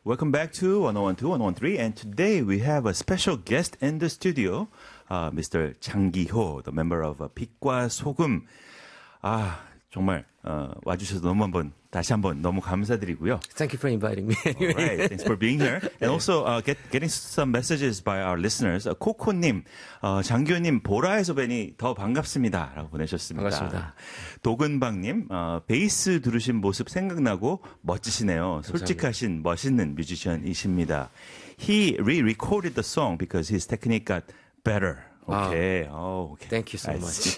Welcome back to 1012, 1013, and today we have a special guest in the studio, Mr. 장기호, the member of 빛과 소금. 정말 와주셔서 다시 한번 너무 감사드리고요. Thank you for inviting me. All right, thanks for being here. And also getting some messages by our listeners. 코코님, 장기호님 보라에서 뵈니 더 반갑습니다. 라고 보내셨습니다. 반갑습니다. 도근방님, 베이스 들으신 모습 생각나고 멋지시네요. 솔직하신 멋있는 뮤지션이십니다. He re-recorded the song because his technique got better. Okay. Okay. Thank you so much.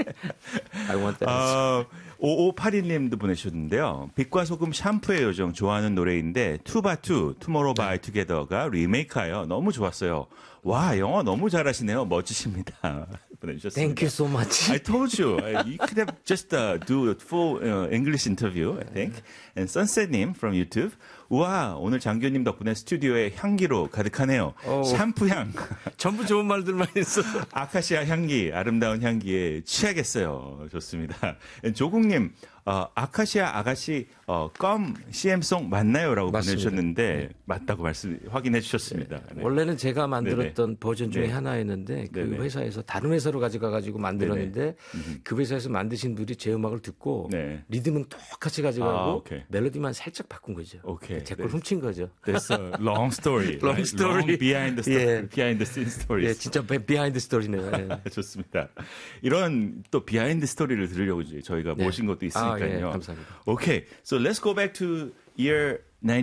I want that. 5581님도 보내주셨는데요. 빛과 소금 샴푸의 요정 좋아하는 노래인데 투바투, 투모로우 바이 투게더가 리메이크하여 너무 좋았어요. 와, 영어 너무 잘하시네요. 멋지십니다. 보내주셨습니다. Thank you so much. I told you. You could have just do a full English interview, I think. And Sunset님 from YouTube. 우와, 오늘 장교님 덕분에 스튜디오에 향기로 가득하네요. 샴푸향. 전부 좋은 말들만 있어서. 아카시아 향기, 아름다운 향기에 취하겠어요. 좋습니다. 조국님, 아카시아 아가씨 껌 CM송 맞나요? 라고 맞습니다. 보내주셨는데 맞다고 확인해 주셨습니다. 네. 원래는 제가 만들었던 네네. 버전 중에 네. 하나였는데 그 네네. 회사에서 다른 회사로 가져가가지고 만들었는데 그 회사에서 만드신 분들이 제 음악을 듣고 네. 리듬은 똑같이 가져가고 오케이. 멜로디만 살짝 바꾼 거죠. 오케이. 제 걸 훔친 거죠. That's a long story. Long right? story. Long behind the story. 예. Behind the scene stories. 예, 진짜 비하인드 스토리네요. 예. 좋습니다. 이런 또 비하인드 스토리를 들으려고 저희가 네. 모신 것도 있으니까요. 예, 감사합니다. Okay, so let's go back to year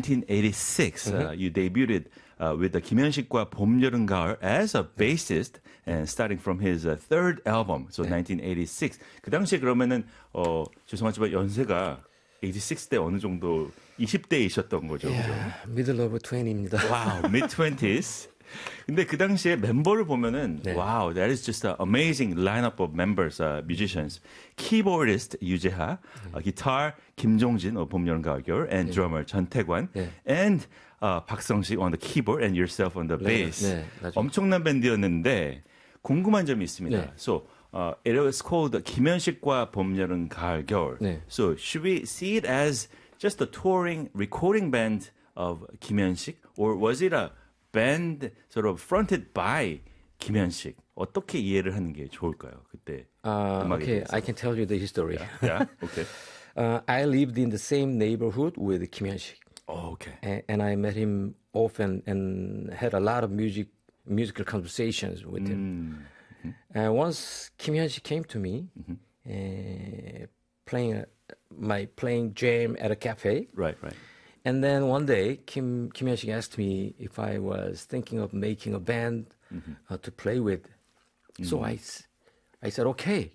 1986. You debuted with the 김현식과 봄, 여름, 가을 as a bassist and starting from his third album, so 1986. 그 당시에 그러면은 죄송하지만 연세가 86대 어느 정도 20대이셨던 거죠. Middle of 20입니다. 와우, mid-20s. 근데 그 당시에 멤버를 보면은 네. wow, that is just an amazing lineup of members, musicians. Keyboardist 유재하, guitar 김종진, 봄, 여름, 가을, 겨울, and drummer 전태관, and 박성식 on the keyboard and yourself on the bass. 네, 엄청난 밴드였는데 궁금한 점이 있습니다. 네. So it was called 김현식과 봄, 여름, 가을, 겨울. 네. So should we see it as just a touring recording band of 김현식, or was it a band sort of fronted by 김현식? 어떻게 이해를 하는 게 좋을까요? 그때 음악에 Okay, 대해서. I can tell you the history. Yeah, okay. I lived in the same neighborhood with Kim Hyun-sik. Oh, okay. And I met him often and had a lot of musical conversations with him. And once Kim Hyun-sik came to me, playing jam at a cafe. Right. And then one day, Kim Hyun-sik asked me if I was thinking of making a band to play with. So I said, okay.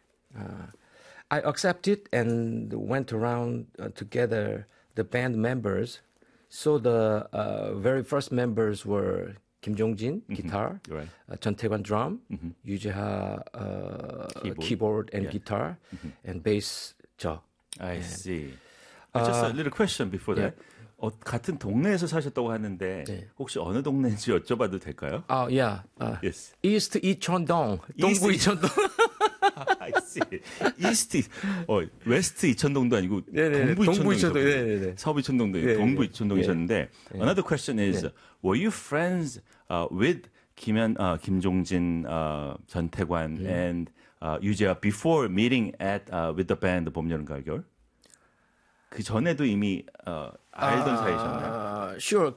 I accepted and went around to gather the band members. So the very first members were Kim Jong-jin, guitar, Right. 전태관 drum, 유재하 keyboard and guitar, and bass 저. I see. Just a little question before that. 같은 동네에서 사셨다고 하는데 혹시 어느 동네인지 여쭤봐도 될까요? Yeah. Yes. East 이천동, 동부 이천동. I see. East, West 이천동도 아니고 네네, 동부 이천동이셨고 네네네. 서부 이천동도 아니고 네, 동부 네. 이천동이셨는데 another question is, were you friends with 김종진, 전태관, and 유재하 before meeting with the band 봄, 여름, 가을, 겨울? 그 전에도 이미 알던 사이셨나요? Sure.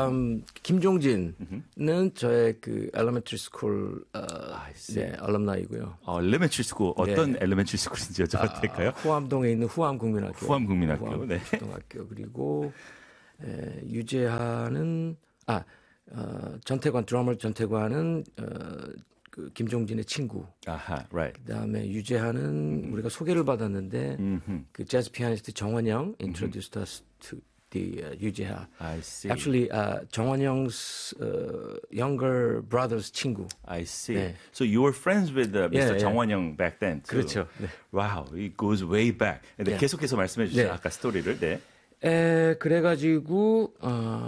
김종진은 저의 그 elementary school alumni이고요. elementary school 어떤 elementary school인지 여쭤봐도 될까요? 후암동에 있는 후암국민학교. 후암국민학교. 네. 고등학교. 그리고 유재하는 전태관 드러머 전태관은 그 김종진의 친구. 아하, right. 그다음에 유재하는 우리가 소개를 받았는데 그 재즈 피아니스트 정원영 introduced us to the 유재하. I see. Actually, 정원영's younger brother's 친구. I see. 네. So you were friends with Mr. 예. 정원영 back then. Too. 그렇죠. 네. Wow, it goes way back. 네, 계속해서 말씀해 주세요. 네. 아까 스토리를. 네. 그래가지고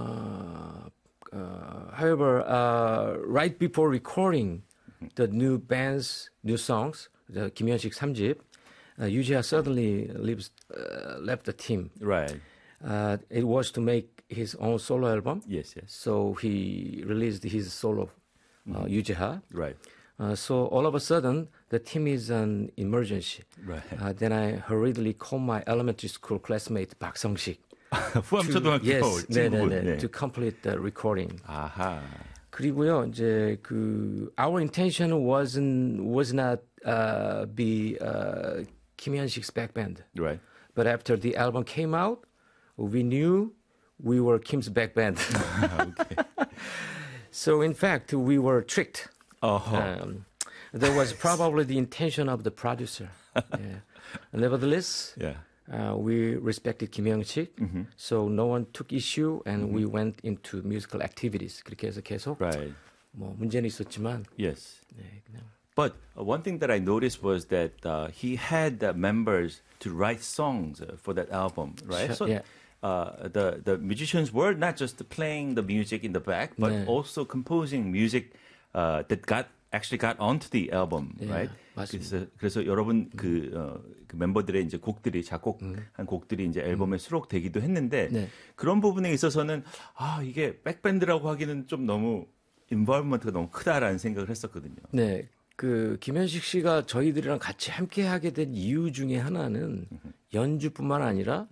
however, right before recording the new songs, the 김현식 3집, 유재하 suddenly left the team. Right. It was to make his own solo album. Yes, yes. So he released his solo 유재하. Right. So all of a sudden, the team is an emergency. Right. Then I hurriedly called my elementary school classmate Park Sung-sik. 후암초등학교 Yes, 친구분. 네네네. To complete the recording. 아하. 그리고요, 이제 our intention was not be Kim Hyun-sik's back band. Right. But after the album came out, we knew we were Kim's back band. Okay. So in fact, we were tricked. That was probably the intention of the producer. Yeah. Nevertheless, Yeah. We respected Kim Hyung-sik, so no one took issue, and we went into musical activities. 그렇게 해서 계속 Right. 뭐 문제는 있었지만, Yes. 네, 그냥. But one thing that I noticed was that he had members to write songs for that album, right? Sure, So yeah. the musicians were not just playing the music in the back, but 네. also composing music that actually got onto the album, 예, right? 맞습니다. 그래서 여러분 그 멤버들의 이제 곡들이 작곡한 곡들이 이제 앨범에 수록되기도 했는데 네. 그런 부분에 있어서는 이게 백밴드라고 하기는 좀 너무 인볼브먼트가 너무 크다라는 생각을 했었거든요. 네, 김현식 씨가 저희들이랑 같이 함께 하게 된 이유 중에 하나는 연주뿐만 아니라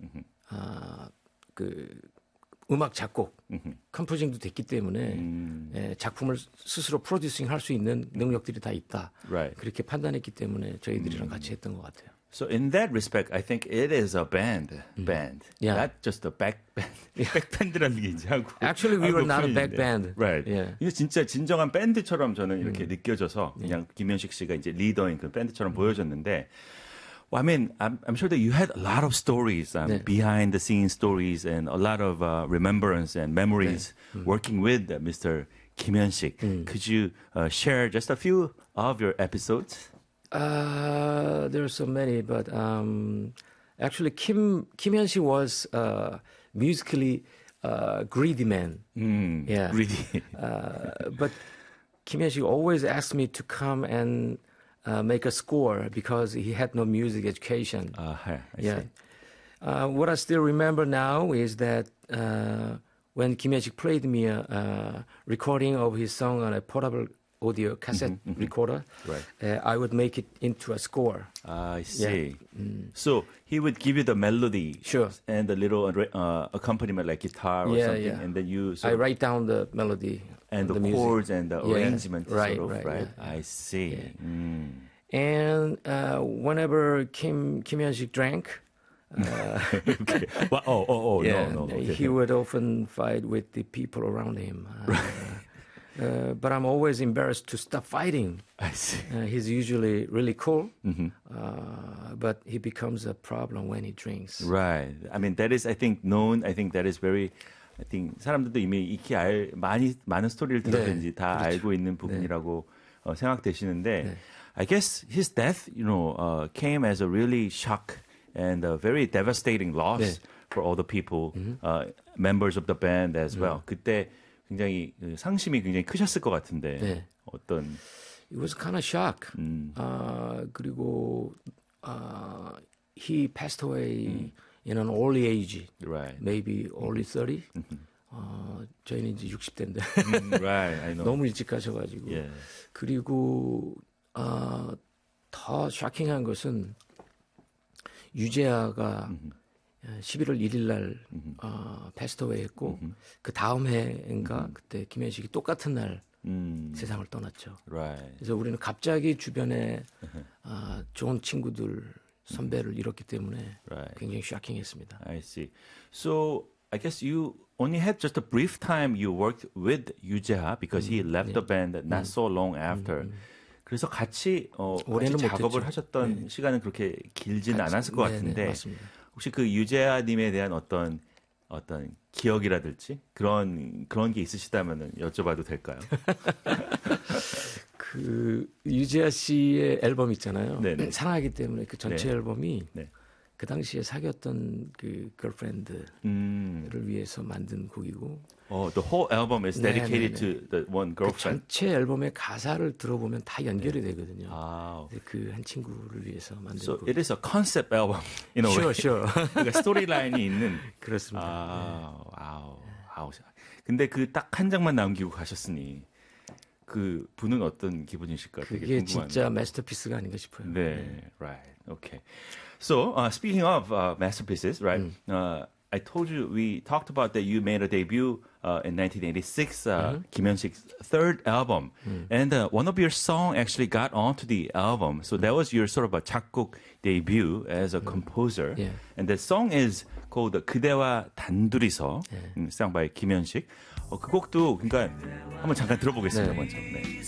음악 작곡, 컴포징도 됐기 때문에 작품을 스스로 프로듀싱 할 수 있는 능력들이 다 있다. Right. 그렇게 판단했기 때문에 저희들이랑 같이 했던 것 같아요. So in that respect, I think it is a band, Yeah. not just a back band. 백밴드라는 게 이제 하고. Actually, we were not a back 표현인데. band. Right. Yeah. 이게 진짜 진정한 밴드처럼 저는 이렇게 느껴져서 그냥 김현식 씨가 이제 리더인 그 밴드처럼 보여졌는데. Well, I mean, I'm sure that you had a lot of stories, 네. behind the scenes stories, and a lot of remembrance and memories working with Mr. Kim Hyun-sik. Could you share just a few of your episodes? There are so many, but actually, Kim Hyun-sik was musically greedy man. Yeah. Really? But Kim Hyun-sik always asked me to come and make a score because he had no music education. I Yeah. see. What I still remember now is that when Kim Hyun-sik played me a recording of his song on a portable audio cassette recorder, Right. I would make it into a score. I see. So he would give you the melody Sure. and the little accompaniment like guitar or Yeah, something, yeah. and then you I sort of, write down the melody and the music. chords and the Yeah. arrangement, Right, sort of, right, right? yeah. I see. And whenever Kim Hyun-sik drank, Okay. Well, no. Okay. he would often fight with the people around him. But I'm always embarrassed to stop fighting. I see. He's usually really cool, but he becomes a problem when he drinks. Right. I mean, that is, I think, known. I think that is very. I think 사람들도 이미 익히 많은 스토리를 들었든지 다 그렇죠. 알고 있는 부분이라고 생각되시는데, I guess his death, came as a really shock and a very devastating loss 네. for all the people, members of the band as well. 그때 굉장히 상심이 굉장히 크셨을 것 같은데 네. 어떤 It was kind of shock. 그리고 he passed away in an early age, right, maybe early 30. 저희는 이제 60대인데 right, I know. 너무 일찍 가셔가지고. Yeah. 그리고 더 쇼킹한 것은 유재하가 11월 1일 날 passed away 했고 그 다음 해인가 그때 김현식이 똑같은 날 세상을 떠났죠. Right. 그래서 우리는 갑자기 주변에 좋은 친구들 선배를 잃었기 때문에 Right. 굉장히 쇼킹했습니다. I see. So I guess you only had just a brief time you worked with 유재하 because he left the band not so long after. 그래서 같이 오래는 작업을 못했죠. 하셨던 시간은 그렇게 길지는 않았을 것 같은데 네네, 맞습니다. 혹시 그 유재하님에 대한 어떤 기억이라든지 그런 게 있으시다면 여쭤봐도 될까요? 유재하 씨의 앨범 있잖아요. 네네. 사랑하기 때문에 그 전체 네. 앨범이 네. 그 당시에 사귀었던 그 걸프렌드를 위해서 만든 곡이고. The whole album is dedicated 네네네. to the one 그 girlfriend. 전체 앨범의 가사를 들어보면 다 연결이 되거든요. 아. 그 한 친구를 위해서 만든 So 곡. it is a concept album in a way. Sure. 그러니까 스토리라인이 있는. 그렇습니다. 와우. 근데 그 딱 한 장만 남기고 가셨으니 그 분은 어떤 기분이실까 되게 그게 궁금합니다. 진짜 마스터피스가 아닌가 싶어요. 네, right. Okay. So, speaking of masterpieces, right? I told you we talked about that you made a debut in 1986, Kim Hyun-sik's third album, and one of your songs actually got onto the album. So that was your sort of a 작곡 debut as a composer, Yeah. and the song is called 그대와 단둘이서, sung by 김현식. 그 곡도 그러니까 한번 잠깐 들어보겠습니다. 네. 먼저. 네.